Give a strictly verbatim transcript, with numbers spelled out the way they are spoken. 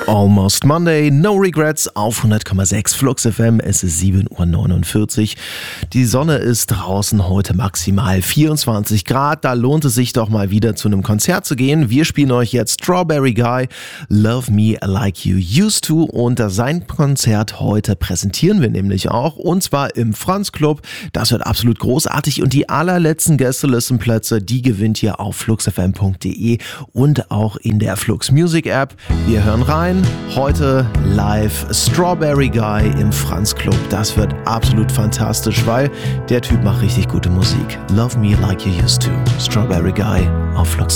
Almost Monday, No Regrets auf hundert Komma sechs Flux F M. Es ist sieben Uhr neunundvierzig. Die Sonne ist draußen heute maximal vierundzwanzig Grad. Da lohnt es sich doch mal wieder zu einem Konzert zu gehen. Wir spielen euch jetzt Strawberry Guy, Love Me Like You Used To. Und sein Konzert heute präsentieren wir nämlich auch. Und zwar im Franz Club. Das wird absolut großartig. Und die allerletzten Gästelistenplätze, die gewinnt ihr auf flux f m punkt d e und auch in der Flux Music App. Wir hören rein. Heute live Strawberry Guy im Franz Club. Das wird absolut fantastisch, weil der Typ macht richtig gute Musik. Love Me Like You Used To. Strawberry Guy auf Flux.